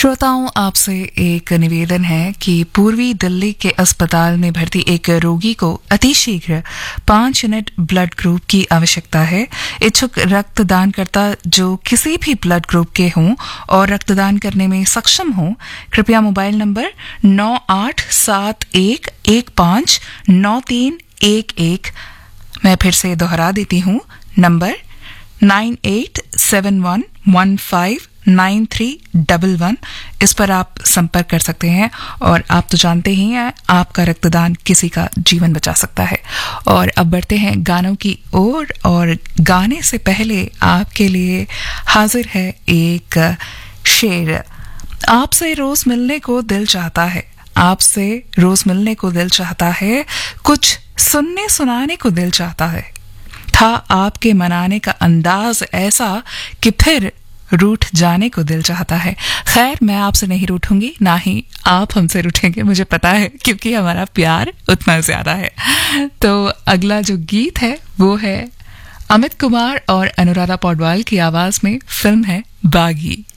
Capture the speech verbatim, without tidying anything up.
श्रोताओं, आपसे एक निवेदन है कि पूर्वी दिल्ली के अस्पताल में भर्ती एक रोगी को अतिशीघ्र पांच यूनिट ब्लड ग्रुप की आवश्यकता है। इच्छुक रक्तदानकर्ता जो किसी भी ब्लड ग्रुप के हों और रक्तदान करने में सक्षम हों, कृपया मोबाइल नंबर नौ आठ सात एक एक पाँच नौ तीन एक एक, मैं फिर से दोहरा देती हूँ, number nine eight seven one one five nine three double one, इस पर आप संपर्क कर सकते हैं। और आप तो जानते ही हैं, आपका रक्तदान किसी का जीवन बचा सकता है। और अब बढ़ते हैं गानों की ओर, और गाने से पहले आपके लिए हाजिर है एक शेर। आपसे रोज मिलने को दिल चाहता है, आपसे रोज मिलने को दिल चाहता है, कुछ सुनने सुनाने को दिल चाहता है, था आपके मनाने का अंदाज ऐसा कि फिर रूठ जाने को दिल चाहता है। खैर, मैं आपसे नहीं रूठूंगी, ना ही आप हमसे रूठेंगे, मुझे पता है, क्योंकि हमारा प्यार उतना ज्यादा है। तो अगला जो गीत है वो है अमित कुमार और अनुराधा पौडवाल की आवाज में, फिल्म है बागी।